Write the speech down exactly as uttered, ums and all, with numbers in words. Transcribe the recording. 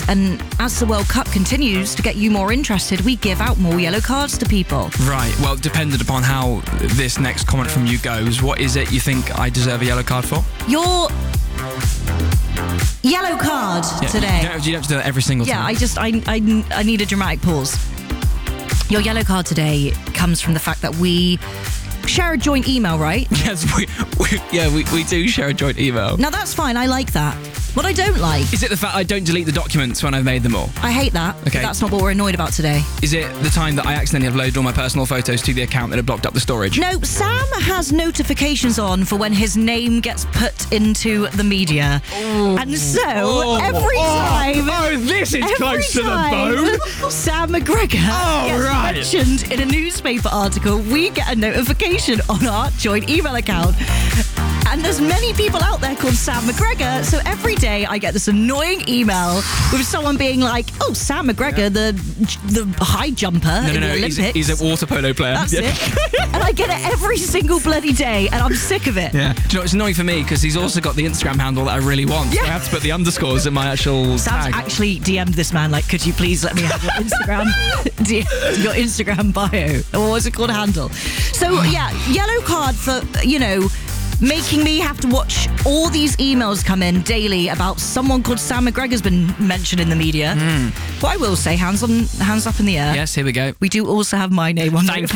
And as the World Cup continues to get you more interested, we give out more yellow cards to people. Right. Well, dependent upon how this next comment from you goes, what is it you think I deserve a yellow card for? Your yellow card Yeah, today. You don't, have, you don't have to do that every single Yeah, time. I just, I, I, I need a dramatic pause. Your yellow card today comes from the fact that we share a joint email, right? Yes, we, we, yeah, we, we do share a joint email. Now that's fine, I like that. What I don't like, Is it the fact I don't delete the documents when I've made them all? I hate that, but Okay. that's not what we're annoyed about today. Is it the time that I accidentally uploaded all my personal photos to the account that had blocked up the storage? No, Sam has notifications on for when his name gets put into the media. And so, Oh, every oh, time... oh, this is every close to the time bone. Sam McGregor Oh, gets right. mentioned in a newspaper article, we get a notification on our joint email account. And there's many people out there called Sam McGregor, so every day I get this annoying email with someone being like, oh, Sam McGregor, the the high jumper No, in no, no, the he's, Olympics. he's a water polo player. That's Yeah. it. And I get it every single bloody day, and I'm sick of it. Yeah. Do you know, it's annoying for me because he's also got the Instagram handle that I really want. So Yeah. I have to put the underscores in my actual Sam's tag. actually D M'd this man, like, could you please let me have your Instagram, D- your Instagram bio, or what's it called, handle? So, yeah, yellow card for, you know, making me have to watch all these emails come in daily about someone called Sam McGregor's been mentioned in the media. What I will say, hands on, hands up in the air. Yes, here we go. We do also have my name on Thank it.